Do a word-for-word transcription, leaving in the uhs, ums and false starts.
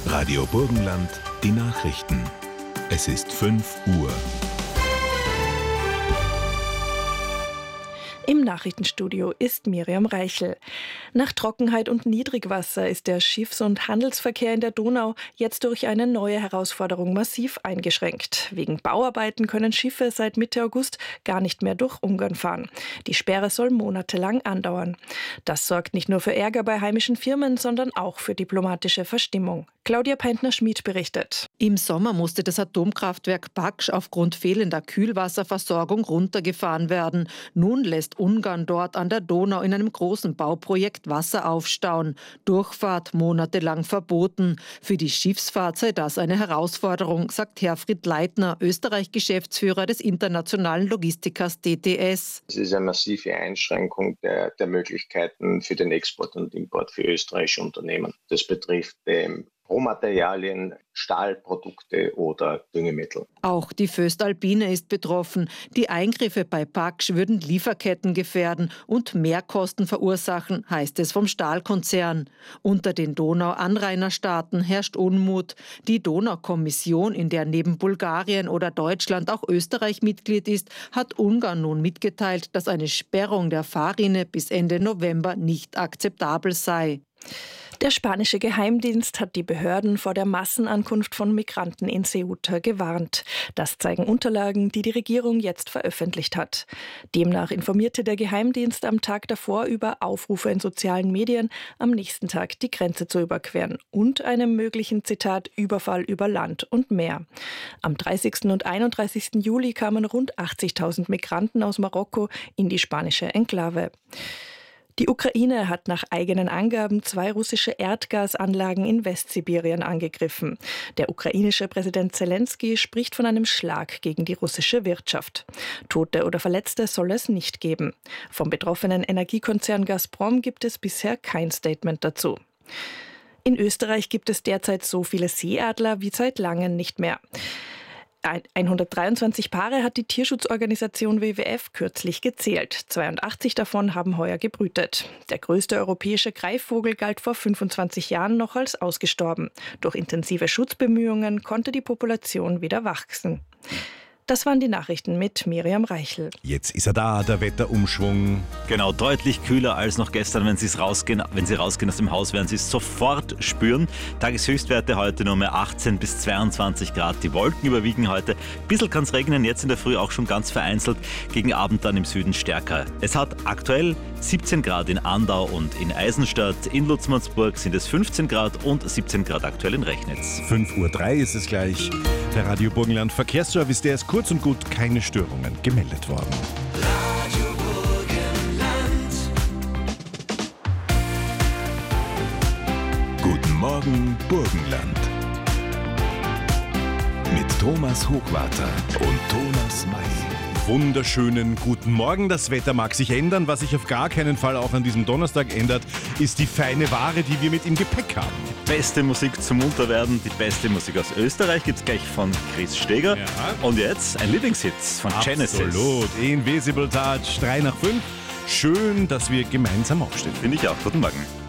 Radio Burgenland, die Nachrichten. Es ist fünf Uhr. Im Nachrichtenstudio ist Miriam Reichel. Nach Trockenheit und Niedrigwasser ist der Schiffs- und Handelsverkehr in der Donau jetzt durch eine neue Herausforderung massiv eingeschränkt. Wegen Bauarbeiten können Schiffe seit Mitte August gar nicht mehr durch Ungarn fahren. Die Sperre soll monatelang andauern. Das sorgt nicht nur für Ärger bei heimischen Firmen, sondern auch für diplomatische Verstimmung. Claudia Peintner-Schmid berichtet. Im Sommer musste das Atomkraftwerk Baksch aufgrund fehlender Kühlwasserversorgung runtergefahren werden. Nun lässt Ungarn dort an der Donau in einem großen Bauprojekt Wasser aufstauen. Durchfahrt monatelang verboten. Für die Schiffsfahrt sei das eine Herausforderung, sagt Herfried Leitner, Österreich-Geschäftsführer des internationalen Logistikers D T S. Es ist eine massive Einschränkung der, der Möglichkeiten für den Export und Import für österreichische Unternehmen. Das betrifft ähm, Rohmaterialien, Stahlprodukte oder Düngemittel. Auch die Voestalpine ist betroffen. Die Eingriffe bei Baksch würden Lieferketten gefährden und Mehrkosten verursachen, heißt es vom Stahlkonzern. Unter den Donau-Anrainerstaaten herrscht Unmut. Die Donaukommission, in der neben Bulgarien oder Deutschland auch Österreich Mitglied ist, hat Ungarn nun mitgeteilt, dass eine Sperrung der Fahrrinne bis Ende November nicht akzeptabel sei. Der spanische Geheimdienst hat die Behörden vor der Massenankunft von Migranten in Ceuta gewarnt. Das zeigen Unterlagen, die die Regierung jetzt veröffentlicht hat. Demnach informierte der Geheimdienst am Tag davor über Aufrufe in sozialen Medien, am nächsten Tag die Grenze zu überqueren und einem möglichen, Zitat, Überfall über Land und Meer. Am dreißigsten und einunddreißigsten Juli kamen rund achtzigtausend Migranten aus Marokko in die spanische Enklave. Die Ukraine hat nach eigenen Angaben zwei russische Erdgasanlagen in Westsibirien angegriffen. Der ukrainische Präsident Zelensky spricht von einem Schlag gegen die russische Wirtschaft. Tote oder Verletzte soll es nicht geben. Vom betroffenen Energiekonzern Gazprom gibt es bisher kein Statement dazu. In Österreich gibt es derzeit so viele Seeadler wie seit langem nicht mehr. hundertdreiundzwanzig Paare hat die Tierschutzorganisation W W F kürzlich gezählt. zweiundachtzig davon haben heuer gebrütet. Der größte europäische Greifvogel galt vor fünfundzwanzig Jahren noch als ausgestorben. Durch intensive Schutzbemühungen konnte die Population wieder wachsen. Das waren die Nachrichten mit Miriam Reichel. Jetzt ist er da, der Wetterumschwung. Genau, deutlich kühler als noch gestern. Wenn Sie rausgehen, wenn Sie rausgehen aus dem Haus, werden Sie es sofort spüren. Tageshöchstwerte heute nur mehr achtzehn bis zweiundzwanzig Grad. Die Wolken überwiegen heute. Ein bisschen kann es regnen, jetzt in der Früh auch schon ganz vereinzelt. Gegen Abend dann im Süden stärker. Es hat aktuell siebzehn Grad in Andau und in Eisenstadt. In Lutzmannsburg sind es fünfzehn Grad und siebzehn Grad aktuell in Rechnitz. fünf Uhr drei ist es gleich. Der Radio Burgenland Verkehrsservice, der ist kurz und gut keine Störungen gemeldet worden. Radio Burgenland. Guten Morgen, Burgenland. Mit Thomas Hochwarter und Thomas May. Wunderschönen guten Morgen. Das Wetter mag sich ändern. Was sich auf gar keinen Fall auch an diesem Donnerstag ändert, ist die feine Ware, die wir mit im Gepäck haben. Beste Musik zum Munterwerden, die beste Musik aus Österreich gibt's gleich von Chris Steger. Ja. Und jetzt ein Lieblingshit von Genesis. Absolut. Invisible Touch, drei nach fünf. Schön, dass wir gemeinsam aufstehen. Finde ich auch. Guten Morgen.